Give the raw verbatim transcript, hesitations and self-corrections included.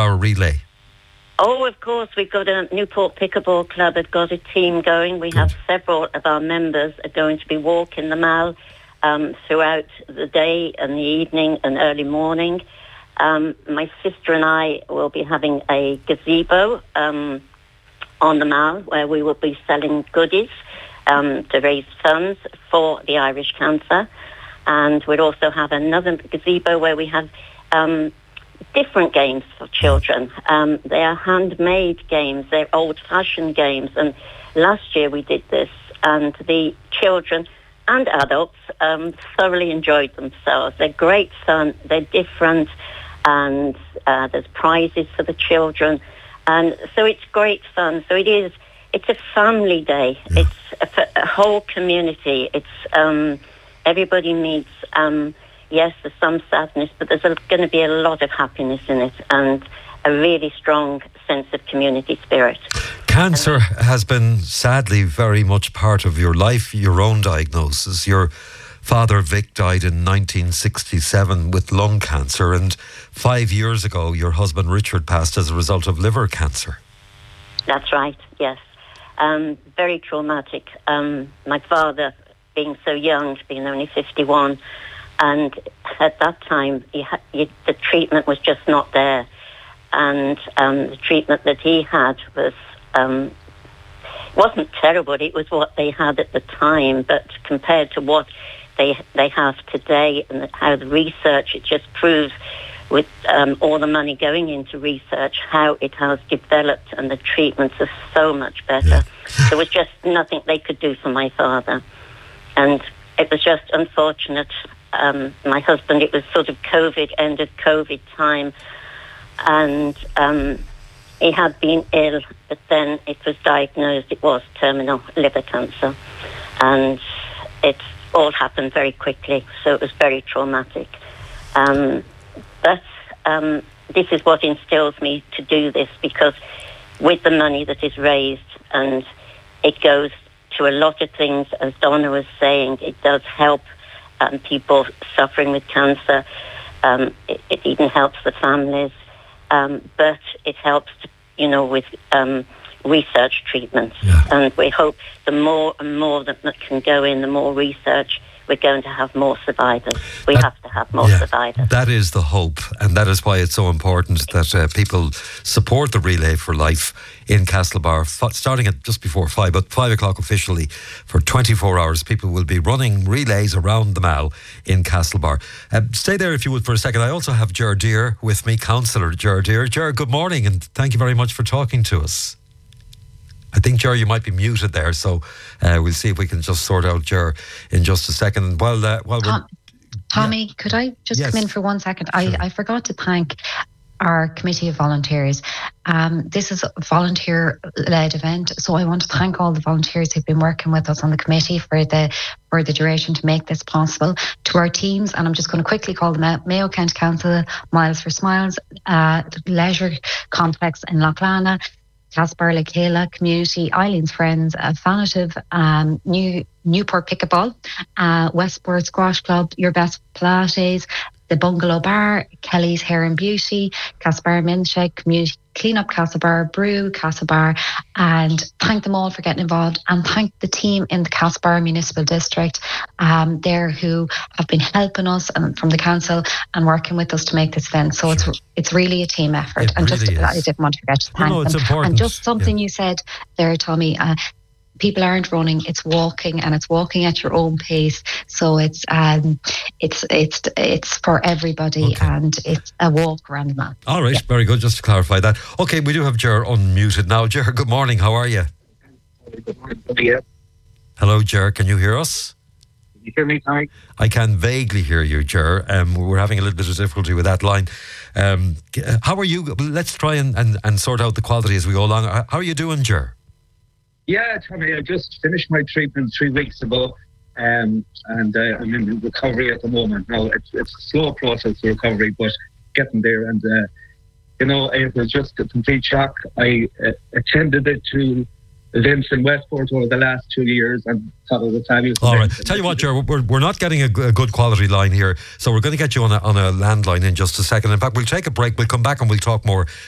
Hour relay? Oh, of course, we've got a Newport Pickleball Club has got a team going. We Good. have several of our members are going to be walking the mile um, throughout the day and the evening and early morning. Um, my sister and I will be having a gazebo um, on the mile where we will be selling goodies um, to raise funds for the Irish Cancer. And we'll also have another gazebo where we have um, different games for children. Um, they are handmade games. They're old-fashioned games. And last year we did this, and the children and adults um, thoroughly enjoyed themselves. They're great fun. They're different, and uh, there's prizes for the children. And so it's great fun. So it is. It's a family day. Yeah. It's a, a whole community. It's um, everybody meets. Um, Yes, there's some sadness, but there's going to be a lot of happiness in it and a really strong sense of community spirit. Cancer and has been sadly very much part of your life, your own diagnosis. Your father, Vic, died in nineteen sixty-seven with lung cancer, and five years ago your husband, Richard, passed as a result of liver cancer. That's right, yes. Um, very traumatic. Um, my father, being so young, being only fifty-one, and at that time, he ha- he, the treatment was just not there. And um, the treatment that he had was um, wasn't terrible. It was what they had at the time. But compared to what they they have today and the, how the research, it just proves with um, all the money going into research, how it has developed, and the treatments are so much better. Yeah. There was just nothing they could do for my father. And it was just unfortunate. Um, my husband, it was sort of COVID, end of COVID time, and um, he had been ill, but then it was diagnosed, it was terminal liver cancer, and it all happened very quickly, so it was very traumatic. Um, but um, this is what instills me to do this, because with the money that is raised, and it goes to a lot of things, as Donna was saying, it does help Um, people suffering with cancer. Um, it, it even helps the families, um, but it helps, you know, with um, research treatments. Yeah. And we hope the more and more that, that can go in, the more research, we're going to have more survivors. We that, have to have more yeah, survivors. That is the hope, and that is why it's so important that uh, people support the Relay for Life in Castlebar, f- starting at just before five, but five o'clock officially for twenty-four hours. People will be running relays around the mall in Castlebar. Uh, stay there if you would for a second. I also have Ger Deer with me, Councillor Ger Deer. Ger, good morning, and thank you very much for talking to us. I think, Ger, you might be muted there, so uh, we'll see if we can just sort out Ger in just a second. Well, uh, well, Tom, Tommy, yeah. could I just yes. come in for one second? Sure. I, I forgot to thank our committee of volunteers. Um, this is a volunteer-led event, so I want to thank all the volunteers who've been working with us on the committee for the for the duration to make this possible. To our teams, and I'm just going to quickly call them out: Mayo County Council, Miles for Smiles, uh, the Leisure Complex in Loughlana, Castlebar Lakela Community, Eileen's Friends, uh, Fanative, um, New Newport Pickleball, uh, Westport Squash Club, Your Best Pilates, the Bungalow Bar, Kelly's Hair and Beauty, Castlebar Milkshake, Community Cleanup Castlebar, Brew Castlebar, and thank them all for getting involved, and thank the team in the Castlebar Municipal District um, there who have been helping us and from the council and working with us to make this event. So sure. it's it's really a team effort. It and really just is. I didn't want to forget to thank no, no, it's them. Important. And just something yeah. you said there, Tommy, uh, people aren't running, it's walking, and it's walking at your own pace. So it's um, it's it's it's for everybody, okay. and it's a walk around the map. All right, yeah. Very good. Just to clarify that. Okay, we do have Ger unmuted now. Ger, good morning. How are you? Good morning. Yeah. Hello, Ger. Can you hear us? Can you hear me, Tommy? I can vaguely hear you, Ger. Um, we're having a little bit of difficulty with that line. Um, how are you? Let's try and, and, and sort out the quality as we go along. How are you doing, Ger? Yeah, Tommy, I just finished my treatment three weeks ago, um, and uh, I'm in recovery at the moment. Now, it's, it's a slow process of recovery, but getting there. And, uh, you know, it was just a complete shock. I uh, attended it to events in Westport over the last two years and thought it was fabulous. All right. Tell you what, Ger, we're, we're not getting a, a good quality line here, so we're going to get you on a, on a landline in just a second. In fact, we'll take a break. We'll come back and we'll talk more